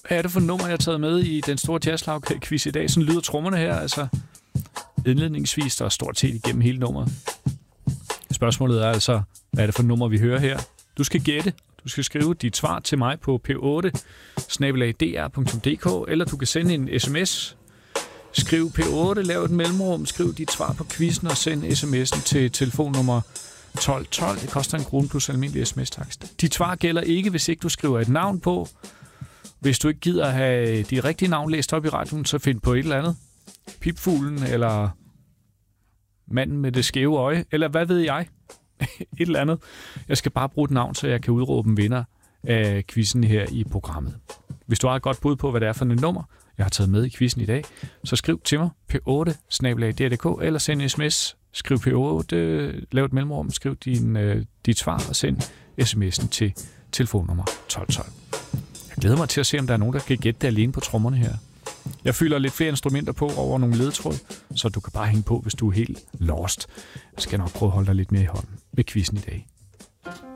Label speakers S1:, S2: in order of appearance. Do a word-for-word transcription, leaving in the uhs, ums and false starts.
S1: Hvad er det for et nummer, jeg har taget med i den store jazzlag-quiz i dag? Sådan lyder trommerne her, altså indledningsvis, der er stort set igennem hele nummeret. Spørgsmålet er altså, hvad er det for et nummer, vi hører her? Du skal gætte. Du skal skrive dit svar til mig på p otte snabel-a d r punktum d k, eller du kan sende en sms. Skriv P otte, lav et mellemrum, skriv dit svar på quizzen og send sms'en til telefonnummer tolv tolv. Det koster en krone plus almindelig sms-takst. Dit svar gælder ikke, hvis ikke du skriver et navn på. Hvis du ikke gider at have dit rigtige navn læst op i radioen, så find på et eller andet. Pipfuglen, eller manden med det skæve øje, eller hvad ved jeg? Et eller andet. Jeg skal bare bruge et navn, så jeg kan udråbe en vinder af quizzen her i programmet. Hvis du har et godt bud på, hvad det er for et nummer, jeg har taget med i quizzen i dag, så skriv til mig p otte snabel-a d r punktum d k, eller send en sms. Skriv P otte, lav et mellemrum, skriv din, øh, dit svar og send sms'en til telefonnummer tolv tolv. Jeg glæder mig til at se, om der er nogen, der kan gætte det alene på trommerne her. Jeg fylder lidt flere instrumenter på over nogle ledetråd, så du kan bare hænge på, hvis du er helt lost. Jeg skal nok prøve at holde dig lidt mere i hånden med quizzen i dag.